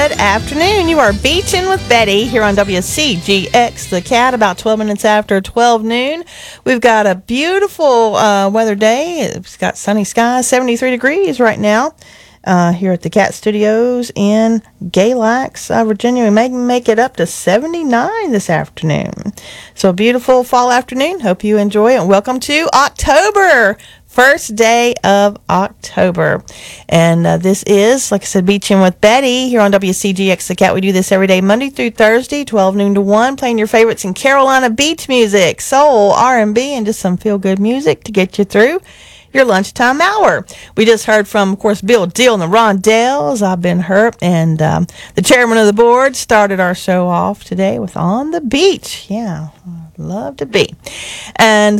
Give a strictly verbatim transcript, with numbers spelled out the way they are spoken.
Good afternoon. You are Beaching with Betty here on W C G X The Cat, about twelve minutes after twelve noon. We've got a beautiful uh, weather day. It's got sunny skies, seventy-three degrees right now uh, here at the Cat Studios in Galax, uh, Virginia. We may make it up to seventy-nine this afternoon. So a beautiful fall afternoon. Hope you enjoy it. And welcome to October. First day of October. And uh, this is, like I said, Beaching with Betty here on W C G X The Cat. We do this every day, Monday through Thursday, twelve noon to one, playing your favorites in Carolina beach music, soul, R and B, and just some feel-good music to get you through your lunchtime hour. We just heard from, of course, Bill Deal and the Rondells. I've been hurt. And um, the chairman of the board started our show off today with On the Beach. Yeah, love to be. And